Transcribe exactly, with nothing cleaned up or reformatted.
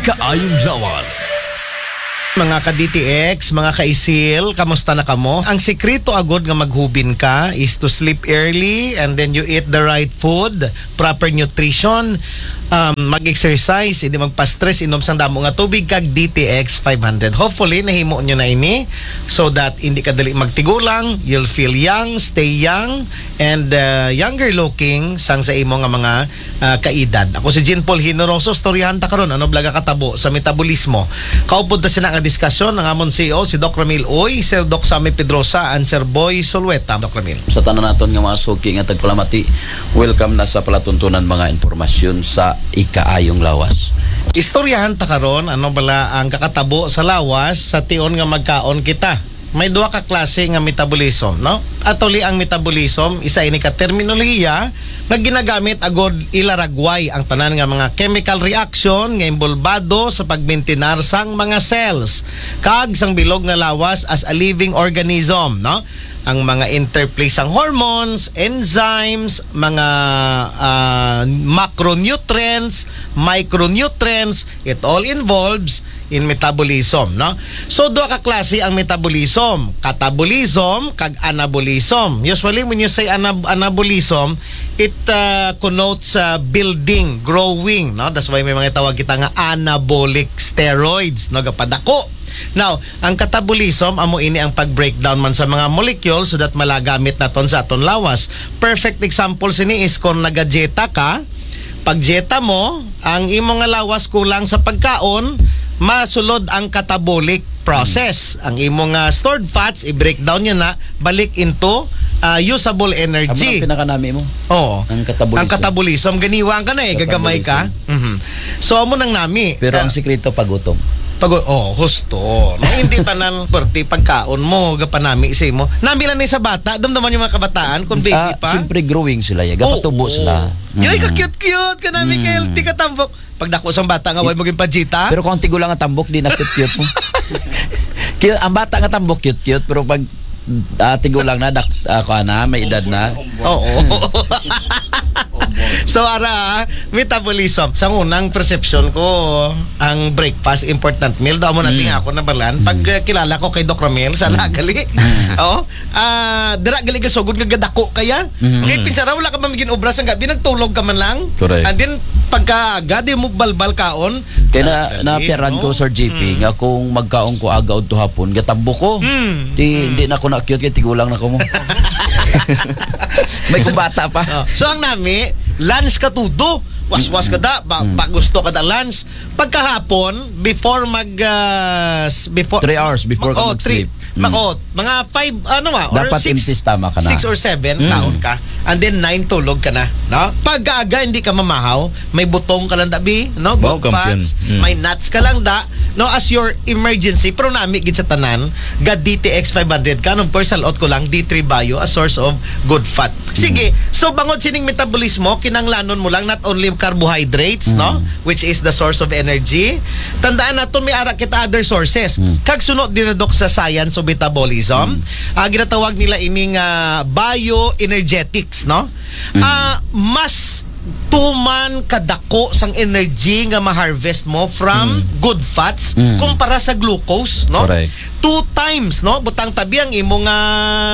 Ikaayong Lawas. Mga ka-D T X, mga ka-isil, kamusta na kamo? Ang sekreto agad nga maghubin ka is to sleep early and then you eat the right food, proper nutrition, um, mag-exercise, hindi magpa-stress, inom sang damo nga tubig kag D T X five hundred. Hopefully, nahimo nyo na ini so that hindi ka dali magtigulang, you'll feel young, stay young, and uh, younger looking sang sa imo nga mga uh, kaedad. Ako si Jean Paul Hinoroso, storyahan ta karon ano blaga katabo sa metabolismo. Kaupod na sina nga diskusyon ng amon C E O si Doc Ramil Oy, Sir Doc Sammy Pedrosa, and Sir Boy Solweta. Doc Ramil. Sa tanan naton nga mga suki nga tagpalamati, welcome na sa palatuntunan mga impormasyon sa Ikaayong Lawas. Istoryahan ta karon ano bala ang kakatabo sa lawas sa tion nga magkaon kita. May duha ka klase nga metabolism, no? Atuli ang metabolism, isa ini ka terminolohiya nga ginagamit agod ilaragway ang tanan nga mga chemical reaction nga imbolbado sa pagmintinar sang mga cells kag sang bilog nga lawas as a living organism, no? Ang mga interplay sang hormones, enzymes, mga uh, macronutrients, micronutrients, it all involves in metabolism, no? So, doon ka klase ang metabolism. Catabolism, kag anabolism. Usually, when you say anab anabolism, it uh, connotes uh, building, growing, no? That's why may mga tawag kita nga anabolic steroids, no? Gapadako. Now, ang catabolism, amo ini ang pag-breakdown man sa mga molecules so that malagamit naton sa aton lawas. Perfect example sini is kung nagajeta ka, pag jeta mo, ang imo nga lawas kulang sa pagkaon, masulod ang catabolic process. Hmm. Ang imo nga stored fats, i-breakdown niya na, balik into uh, usable energy. Amo ang pinakanami mo? Oo. Ang catabolism. Ang catabolism, ganiwang ka na eh, gagamay ka. Mm-hmm. So, amo nang nami. Pero uh, ang sikreto pagutom. Pag oh, husto. No, hindi tanan perti pagkaon mo, gapanami isay mo. Nami lang ni sa bata, damdaman yung mga kabataan kung baby Ah, pa. siyempre growing sila, ya. Gapatubo Oo. sila. Yoy, Mm. ka-cute-cute ka namin, mm. Healthy ka tambok. Pag dako sang bata nga, way maging pajita. Pero kung tigo lang ang tambok, di na cute-cute mo. Kaya, ang bata nga tambok, cute-cute. Pero pag uh, tigo lang na, dak, ako na, may edad na. Oo. So, ara, metabolism. Sa unang perception ko, ang breakfast, important meal. Daw mo natin mm. ako na balan. Pag uh, kilala ko kay Doc Ramil, sa lagali. Mm. Oo. Ah, dira gali ka sugod nga gadako kaya. Mm. Okay, pinsara, wala ka mamigin obras ang gabi, nagtulog ka man lang. Correct. And then, pagka gadi mo balbal kaon. Kaya na, napiaran ko, Sir J P, mm. nga kung magkaon ko aga o hapon, gatambo ko. Mm. Di, mm. di na ako na-cute, kaya tigulang na ko mo. May kumbata pa. Oh. So, ang nami, lunch ka tudo. Was-was ka da, ba, ba gusto ka da lunch. Pagkahapon, before mag uh, before Three hours before mag, ka oh, mag-sleep. Three, mag, oh, mga five, ano ma, or dapat six, empty stomach ka na. Six or seven, mm. kaon ka. And then nine, tulog ka na. No? Pag-aga, hindi ka mamahaw, may butong ka lang dabi, no? Good fats, mm. may nuts ka lang da, no? As your emergency, pero nami gid sa tanan, ga D T X five hundred ka, of course, salot ko lang, D three Bio, a source of good fat. Sige, mm. so bangod sining metabolismo, kinanglanon mo lang, not only carbohydrates, mm. no? Which is the source of energy. Tandaan naton may ara kita other sources. Mm. Kag sunod dinadok sa science of metabolism, mm. uh, ginatawag nila ining uh, bioenergetics, no? Mm. Uh, mas tuman kadako sang energy nga ma-harvest mo from mm. good fats mm. kumpara sa glucose, no? Correct. Two times, no? Butang tabi ang imo nga